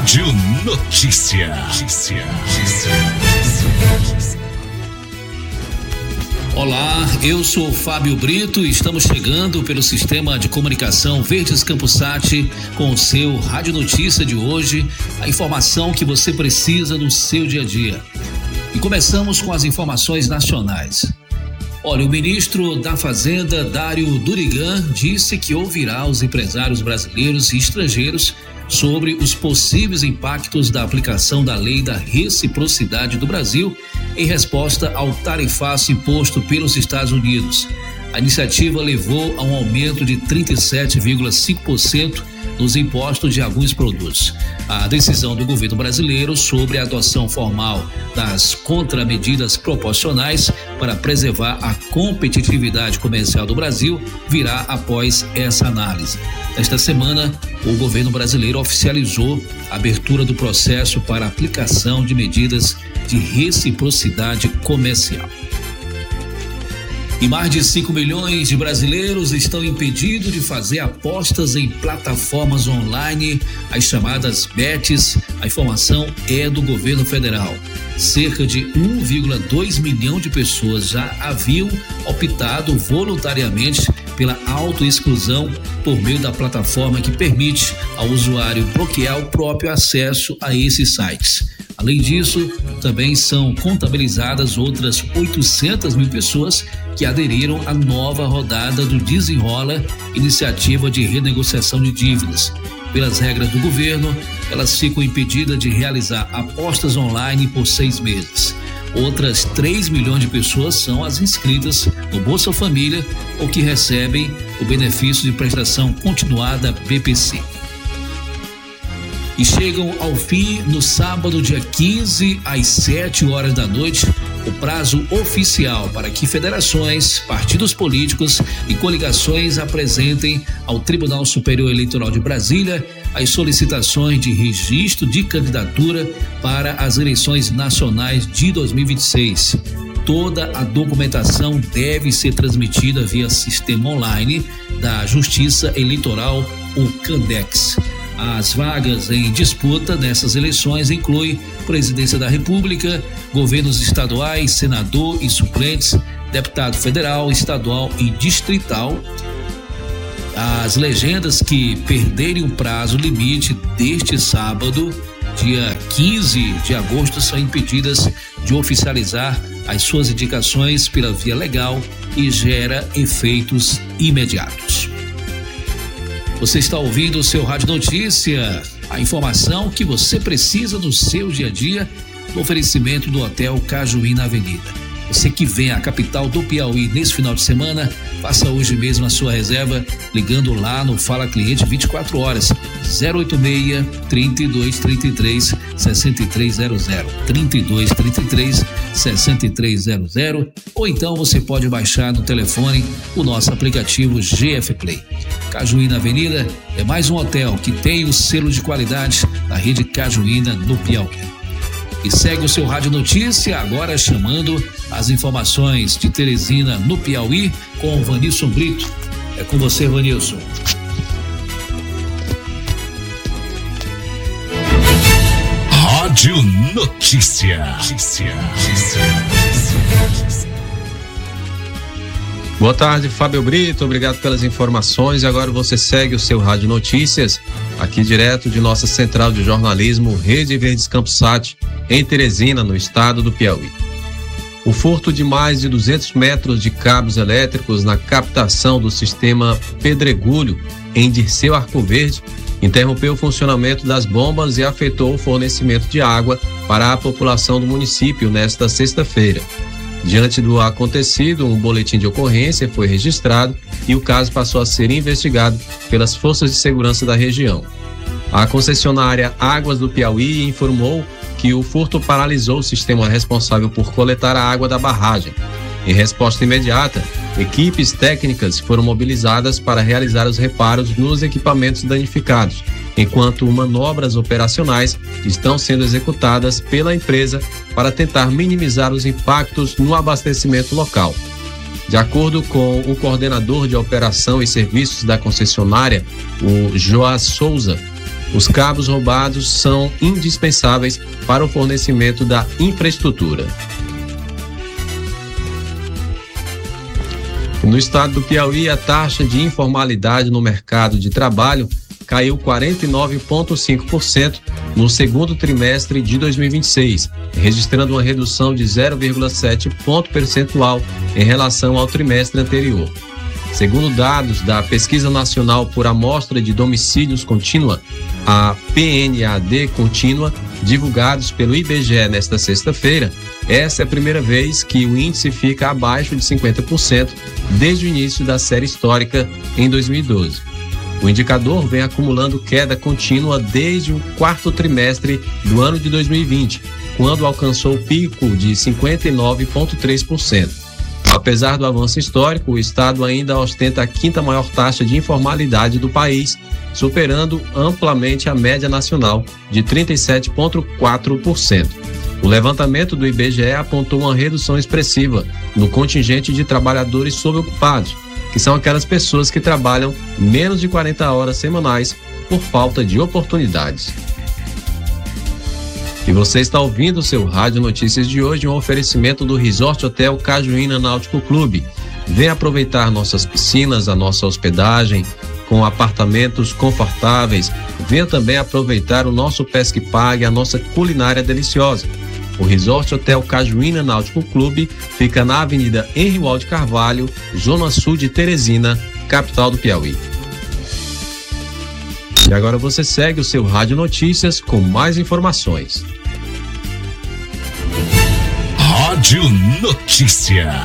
Rádio Notícia. Olá, eu sou Fábio Brito e estamos chegando pelo sistema de comunicação Verdes Campusat com o seu Rádio Notícia de hoje, a informação que você precisa no seu dia a dia. E começamos com as informações nacionais. Olha, o ministro da Fazenda, Dário Durigan, disse que ouvirá os empresários brasileiros e estrangeiros sobre os possíveis impactos da aplicação da lei da reciprocidade do Brasil em resposta ao tarifaço imposto pelos Estados Unidos. A iniciativa levou a um aumento de 37,5% nos impostos de alguns produtos. A decisão do governo brasileiro sobre a adoção formal das contramedidas proporcionais para preservar a competitividade comercial do Brasil virá após essa análise. Esta semana, o governo brasileiro oficializou a abertura do processo para aplicação de medidas de reciprocidade comercial. E mais de 5 milhões de brasileiros estão impedidos de fazer apostas em plataformas online, as chamadas bets. A informação é do governo federal. Cerca de 1,2 milhão de pessoas já haviam optado voluntariamente pela autoexclusão por meio da plataforma que permite ao usuário bloquear o próprio acesso a esses sites. Além disso, também são contabilizadas outras 800 mil pessoas que aderiram à nova rodada do Desenrola, iniciativa de renegociação de dívidas. Pelas regras do governo, elas ficam impedidas de realizar apostas online por 6 meses. Outras 3 milhões de pessoas são as inscritas no Bolsa Família ou que recebem o benefício de prestação continuada BPC. E chegam ao fim no sábado, dia 15, às 7 horas da noite, o prazo oficial para que federações, partidos políticos e coligações apresentem ao Tribunal Superior Eleitoral de Brasília as solicitações de registro de candidatura para as eleições nacionais de 2026. Toda a documentação deve ser transmitida via sistema online da Justiça Eleitoral, o Candex. As vagas em disputa nessas eleições incluem Presidência da República, governos estaduais, senador e suplentes, deputado federal, estadual e distrital. As legendas que perderem o prazo limite deste sábado, dia 15 de agosto, são impedidas de oficializar as suas indicações pela via legal e gera efeitos imediatos. Você está ouvindo o seu Rádio Notícia, a informação que você precisa no seu dia a dia, no oferecimento do Hotel Cajuí na Avenida. Você que vem à capital do Piauí nesse final de semana, faça hoje mesmo a sua reserva ligando lá no Fala Cliente 24 horas, 086 3233 6300, 3233 6300, ou então você pode baixar no telefone o nosso aplicativo GF Play. Cajuína Avenida é mais um hotel que tem o selo de qualidade da rede Cajuína no Piauí. E segue o seu Rádio Notícia, agora chamando as informações de Teresina no Piauí com o Vanilson Brito. É com você, Vanilson. Rádio Notícia. Boa tarde, Fábio Brito, obrigado pelas informações. E agora você segue o seu Rádio Notícias, aqui direto de nossa central de jornalismo Rede Verdes Campusat, em Teresina, no estado do Piauí. O furto de mais de 200 metros de cabos elétricos na captação do sistema Pedregulho, em Dirceu Arco Verde, interrompeu o funcionamento das bombas e afetou o fornecimento de água para a população do município nesta sexta-feira. Diante do acontecido, um boletim de ocorrência foi registrado e o caso passou a ser investigado pelas forças de segurança da região. A concessionária Águas do Piauí informou que o furto paralisou o sistema responsável por coletar a água da barragem. Em resposta imediata, equipes técnicas foram mobilizadas para realizar os reparos nos equipamentos danificados, enquanto manobras operacionais estão sendo executadas pela empresa para tentar minimizar os impactos no abastecimento local. De acordo com o coordenador de operação e serviços da concessionária, o Joás Souza, Os cabos roubados são indispensáveis para o fornecimento da infraestrutura. No estado do Piauí, a taxa de informalidade no mercado de trabalho caiu 49,5% no segundo trimestre de 2026, registrando uma redução de 0,7 ponto percentual em relação ao trimestre anterior. Segundo dados da Pesquisa Nacional por Amostra de Domicílios Contínua, a PNAD Contínua, divulgados pelo IBGE nesta sexta-feira, essa é a primeira vez que o índice fica abaixo de 50% desde o início da série histórica em 2012. O indicador vem acumulando queda contínua desde o quarto trimestre do ano de 2020, quando alcançou o pico de 59,3%. Apesar do avanço histórico, o estado ainda ostenta a quinta maior taxa de informalidade do país, superando amplamente a média nacional de 37,4%. O levantamento do IBGE apontou uma redução expressiva no contingente de trabalhadores subocupados, que são aquelas pessoas que trabalham menos de 40 horas semanais por falta de oportunidades. E você está ouvindo o seu Rádio Notícias de hoje, um oferecimento do Resort Hotel Cajuína Náutico Clube. Venha aproveitar nossas piscinas, a nossa hospedagem, com apartamentos confortáveis. Venha também aproveitar o nosso Pesque Pague, a nossa culinária deliciosa. O Resort Hotel Cajuína Náutico Clube fica na Avenida Henri Walde Carvalho, Zona Sul de Teresina, capital do Piauí. E agora você segue o seu Rádio Notícias com mais informações. Rádio Notícia.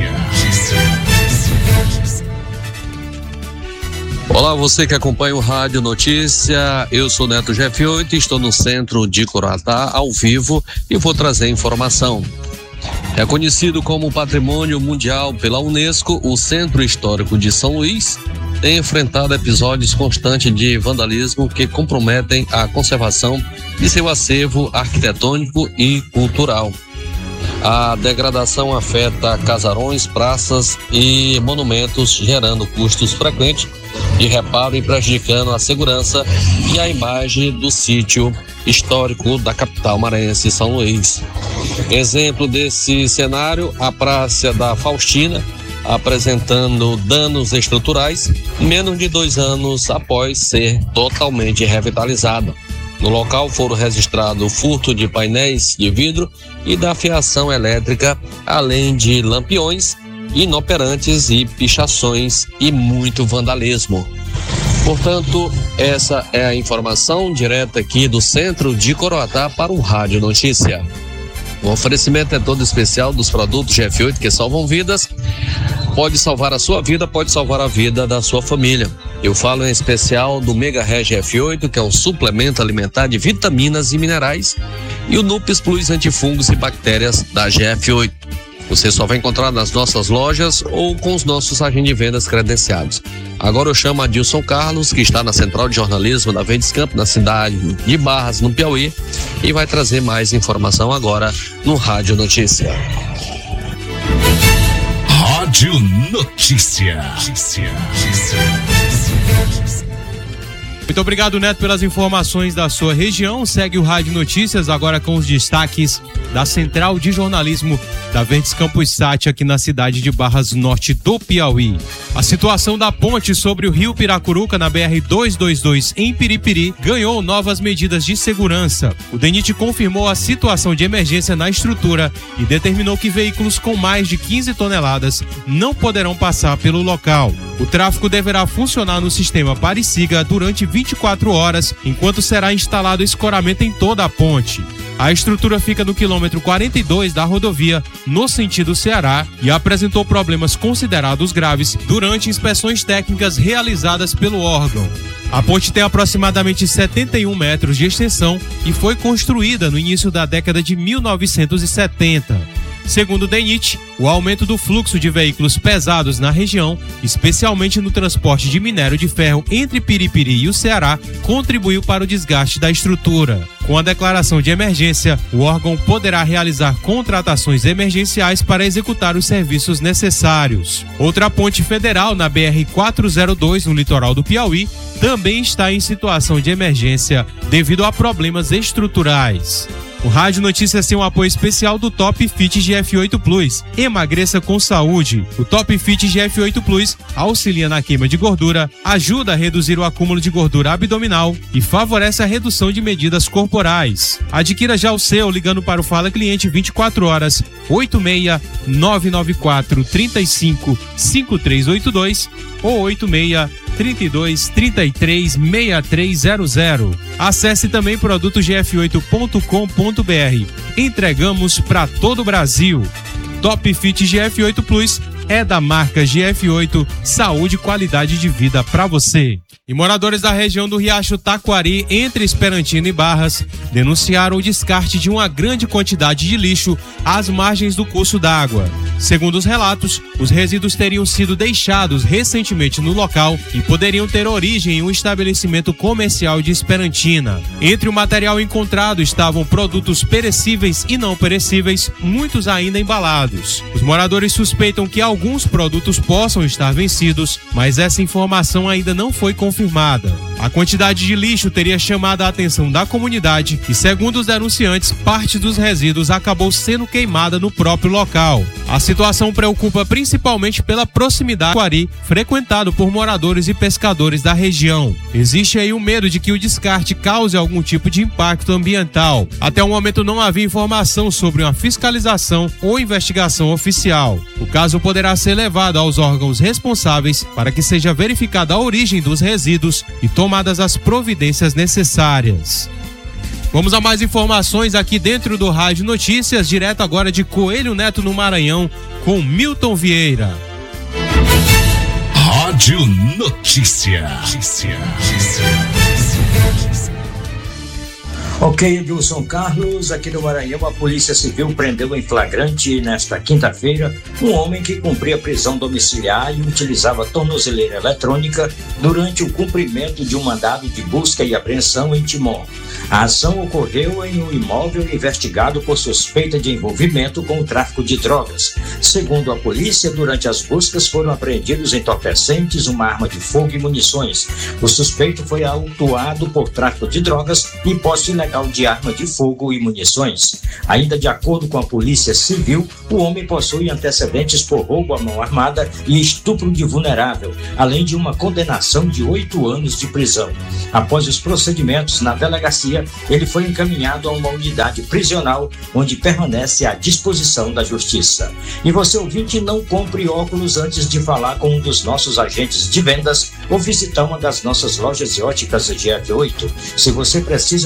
Olá, você que acompanha o Rádio Notícia, eu sou Neto GF8, estou no centro de Coroatá, ao vivo, e vou trazer informação. É conhecido como Patrimônio Mundial pela Unesco, o Centro Histórico de São Luís tem enfrentado episódios constantes de vandalismo que comprometem a conservação de seu acervo arquitetônico e cultural. A degradação afeta casarões, praças e monumentos, gerando custos frequentes de reparo e prejudicando a segurança e a imagem do sítio histórico da capital maranhense, São Luís. Exemplo desse cenário, a Praça da Faustina, apresentando danos estruturais menos de 2 anos após ser totalmente revitalizada. No local foram registrados furto de painéis de vidro e da fiação elétrica, além de lampiões inoperantes e pichações e muito vandalismo. Portanto, essa é a informação direta aqui do centro de Coroatá para o Rádio Notícia. O oferecimento é todo especial dos produtos GF8 que salvam vidas. Pode salvar a sua vida, pode salvar a vida da sua família. Eu falo em especial do Mega Reg F8, que é um suplemento alimentar de vitaminas e minerais, e o Nupes Plus antifungos e bactérias da GF8. Você só vai encontrar nas nossas lojas ou com os nossos agentes de vendas credenciados. Agora eu chamo Adilson Carlos, que está na Central de Jornalismo da Verdes Campos, na cidade de Barras, no Piauí, e vai trazer mais informação agora no Rádio Notícia. Rádio Notícia. Muito obrigado, Neto, pelas informações da sua região. Segue o Rádio Notícias agora com os destaques da Central de Jornalismo da Verdes Campos Sat, aqui na cidade de Barras, norte do Piauí. A situação da ponte sobre o rio Piracuruca na BR-222 em Piripiri ganhou novas medidas de segurança. O DENIT confirmou a situação de emergência na estrutura e determinou que veículos com mais de 15 toneladas não poderão passar pelo local. O tráfego deverá funcionar no sistema Pare-Siga durante 24 horas, enquanto será instalado escoramento em toda a ponte. A estrutura fica no quilômetro 42 da rodovia, no sentido Ceará, e apresentou problemas considerados graves durante inspeções técnicas realizadas pelo órgão. A ponte tem aproximadamente 71 metros de extensão e foi construída no início da década de 1970. Segundo o DENIT, o aumento do fluxo de veículos pesados na região, especialmente no transporte de minério de ferro entre Piripiri e o Ceará, contribuiu para o desgaste da estrutura. Com a declaração de emergência, o órgão poderá realizar contratações emergenciais para executar os serviços necessários. Outra ponte federal na BR-402, no litoral do Piauí, também está em situação de emergência devido a problemas estruturais. O Rádio Notícias tem um apoio especial do Top Fit GF8 Plus. Emagreça com saúde. O Top Fit GF8 Plus auxilia na queima de gordura, ajuda a reduzir o acúmulo de gordura abdominal e favorece a redução de medidas corporais. Adquira já o seu ligando para o Fala Cliente 24 horas 86-994 35 5382 ou 86-32-33-6300. Acesse também produtogf8.com.br. Entregamos para todo o Brasil. Top Fit GF8 Plus é da marca GF8, saúde e qualidade de vida para você. E moradores da região do Riacho Taquari, entre Esperantina e Barras, denunciaram o descarte de uma grande quantidade de lixo às margens do curso d'água. Segundo os relatos, os resíduos teriam sido deixados recentemente no local e poderiam ter origem em um estabelecimento comercial de Esperantina. Entre o material encontrado estavam produtos perecíveis e não perecíveis, muitos ainda embalados. Os moradores suspeitam que alguns produtos possam estar vencidos, mas essa informação ainda não foi confirmada. A quantidade de lixo teria chamado a atenção da comunidade e, segundo os denunciantes, parte dos resíduos acabou sendo queimada no próprio local. A situação preocupa principalmente pela proximidade do Taquari, frequentado por moradores e pescadores da região. Existe aí o medo de que o descarte cause algum tipo de impacto ambiental. Até o momento não havia informação sobre uma fiscalização ou investigação oficial. O caso poderá ser levado aos órgãos responsáveis para que seja verificada a origem dos resíduos e tomadas as providências necessárias. Vamos a mais informações aqui dentro do Rádio Notícias, direto agora de Coelho Neto, no Maranhão, com Milton Vieira. Rádio Notícia. Ok, Edilson Carlos, aqui no Maranhão, a Polícia Civil prendeu em flagrante nesta quinta-feira um homem que cumpria prisão domiciliar e utilizava tornozeleira eletrônica durante o cumprimento de um mandado de busca e apreensão em Timon. A ação ocorreu em um imóvel investigado por suspeita de envolvimento com o tráfico de drogas. Segundo a polícia, durante as buscas foram apreendidos entorpecentes, uma arma de fogo e munições. O suspeito foi autuado por tráfico de drogas e posse ilegal de arma de fogo e munições. Ainda de acordo com a Polícia Civil, o homem possui antecedentes por roubo à mão armada e estupro de vulnerável, além de uma condenação de 8 anos de prisão. Após os procedimentos na delegacia, ele foi encaminhado a uma unidade prisional, onde permanece à disposição da Justiça. E você, ouvinte, não compre óculos antes de falar com um dos nossos agentes de vendas ou visitar uma das nossas lojas de óticas GF8. Se você precisa